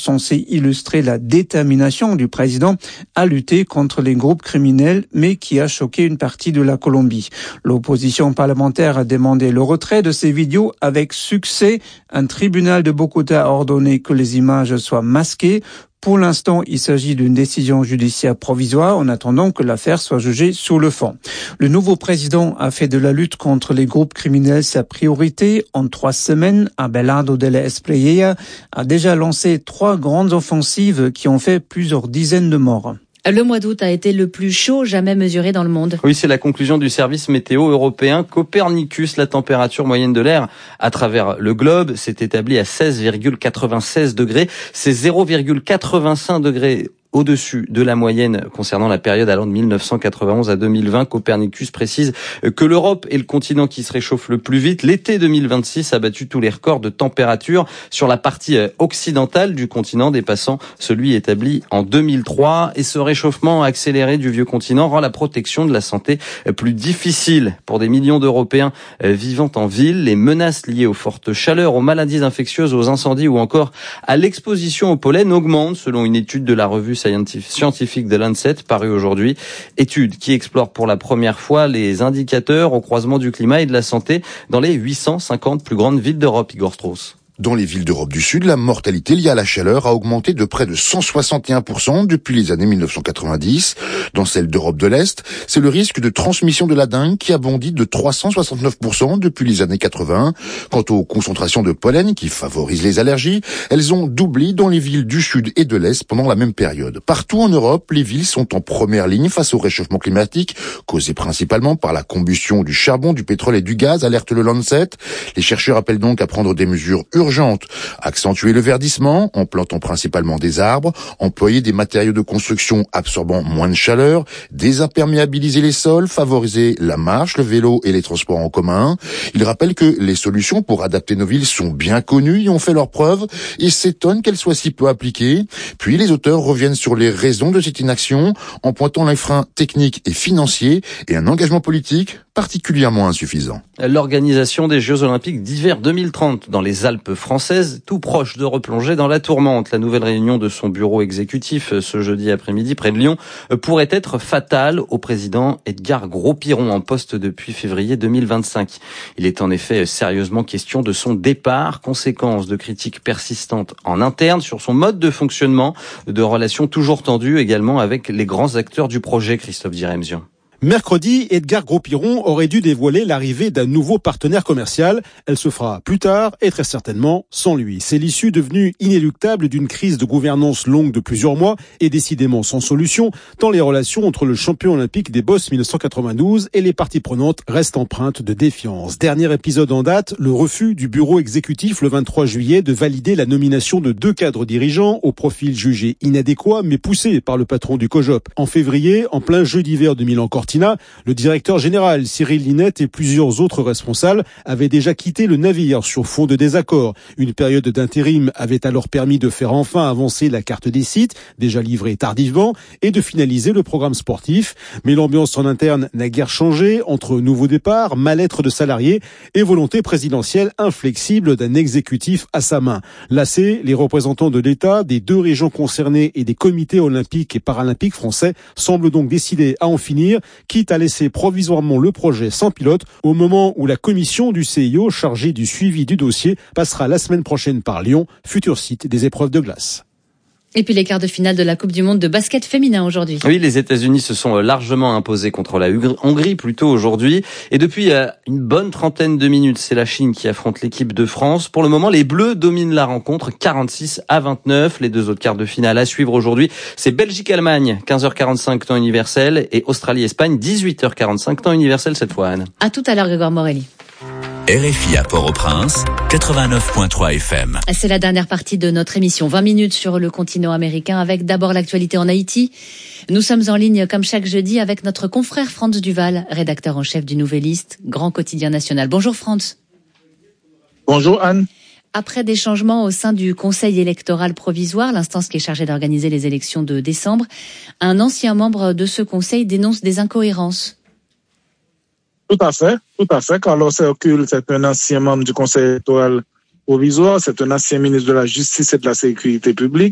censé illustrer la détermination du président à lutter contre les groupes criminels, mais qui a choqué une partie de la Colombie. L'opposition parlementaire a demandé le retrait de ces vidéos avec succès. Un tribunal de Bogota a ordonné que les images soient masquées. Pour l'instant, il s'agit d'une décision judiciaire provisoire en attendant que l'affaire soit jugée sur le fond. Le nouveau président a fait de la lutte contre les groupes criminels sa priorité. En 3 semaines, Abelardo de la Espriella a déjà lancé 3 grandes offensives qui ont fait plusieurs dizaines de morts. Le mois d'août a été le plus chaud jamais mesuré dans le monde. Oui, c'est la conclusion du service météo européen Copernicus. La température moyenne de l'air à travers le globe s'est établie à 16,96 degrés. C'est 0,85 degrés au-dessus de la moyenne concernant la période allant de 1991 à 2020. Copernicus précise que l'Europe est le continent qui se réchauffe le plus vite. L'été 2026 a battu tous les records de température sur la partie occidentale du continent, dépassant celui établi en 2003. Et ce réchauffement accéléré du vieux continent rend la protection de la santé plus difficile pour des millions d'Européens vivant en ville. Les menaces liées aux fortes chaleurs, aux maladies infectieuses, aux incendies ou encore à l'exposition au pollen augmentent selon une étude de la revue scientifique de Lancet parue aujourd'hui. Étude qui explore pour la première fois les indicateurs au croisement du climat et de la santé dans les 850 plus grandes villes d'Europe. Igor Strauss. Dans les villes d'Europe du Sud, la mortalité liée à la chaleur a augmenté de près de 161% depuis les années 1990. Dans celle d'Europe de l'Est, c'est le risque de transmission de la dengue qui a bondi de 369% depuis les années 80. Quant aux concentrations de pollen qui favorisent les allergies, elles ont doublé dans les villes du Sud et de l'Est pendant la même période. Partout en Europe, les villes sont en première ligne face au réchauffement climatique, causé principalement par la combustion du charbon, du pétrole et du gaz, alerte le Lancet. Les chercheurs appellent donc à prendre des mesures urgente, accentuer le verdissement en plantant principalement des arbres, employer des matériaux de construction absorbant moins de chaleur, désimperméabiliser les sols, favoriser la marche, le vélo et les transports en commun. Il rappelle que les solutions pour adapter nos villes sont bien connues et ont fait leurs preuves et s'étonnent qu'elles soient si peu appliquées. Puis les auteurs reviennent sur les raisons de cette inaction en pointant les freins techniques et financiers et un engagement politique particulièrement insuffisant. L'organisation des Jeux Olympiques d'hiver 2030 dans les Alpes françaises, tout proche de replonger dans la tourmente. La nouvelle réunion de son bureau exécutif ce jeudi après-midi près de Lyon pourrait être fatale au président Edgar Gros-Piron en poste depuis février 2025. Il est en effet sérieusement question de son départ, conséquence de critiques persistantes en interne sur son mode de fonctionnement, de relations toujours tendues également avec les grands acteurs du projet, Christophe Diremzian. Mercredi, Edgar Gros-Piron aurait dû dévoiler l'arrivée d'un nouveau partenaire commercial. Elle se fera plus tard et très certainement sans lui. C'est l'issue devenue inéluctable d'une crise de gouvernance longue de plusieurs mois et décidément sans solution, tant les relations entre le champion olympique des Bosses 1992 et les parties prenantes restent empreintes de défiance. Dernier épisode en date, le refus du bureau exécutif le 23 juillet de valider la nomination de 2 cadres dirigeants au profil jugé inadéquat mais poussé par le patron du COJOP. En février, en plein jeu d'hiver de Milan-Cortina, le directeur général Cyril Linette et plusieurs autres responsables avaient déjà quitté le navire sur fond de désaccord. Une période d'intérim avait alors permis de faire enfin avancer la carte des sites, déjà livrée tardivement, et de finaliser le programme sportif. Mais l'ambiance en interne n'a guère changé entre nouveaux départs, mal-être de salariés et volonté présidentielle inflexible d'un exécutif à sa main. Lassés, les représentants de l'État, des 2 régions concernées et des comités olympiques et paralympiques français semblent donc décidés à en finir, quitte à laisser provisoirement le projet sans pilote au moment où la commission du CIO chargée du suivi du dossier passera la semaine prochaine par Lyon, futur site des épreuves de glace. Et puis les quarts de finale de la Coupe du Monde de basket féminin aujourd'hui. Oui, les États-Unis se sont largement imposés contre la Hongrie plutôt aujourd'hui. Et depuis une bonne trentaine de minutes, c'est la Chine qui affronte l'équipe de France. Pour le moment, les Bleus dominent la rencontre 46-29. Les 2 autres quarts de finale à suivre aujourd'hui, c'est Belgique-Allemagne, 15h45 temps universel, et Australie-Espagne, 18h45 temps universel cette fois, Anne. À tout à l'heure, Grégoire Morelli. RFI à Port-au-Prince, 89.3 FM. C'est la dernière partie de notre émission, 20 minutes sur le continent américain, avec d'abord l'actualité en Haïti. Nous sommes en ligne comme chaque jeudi avec notre confrère Franz Duval, rédacteur en chef du Nouvelliste, grand quotidien national. Bonjour Franz. Bonjour Anne. Après des changements au sein du Conseil électoral provisoire, l'instance qui est chargée d'organiser les élections de décembre, un ancien membre de ce conseil dénonce des incohérences. Tout à fait. Carlos Hercule, c'est un ancien membre du Conseil électoral provisoire, c'est un ancien ministre de la Justice et de la Sécurité publique.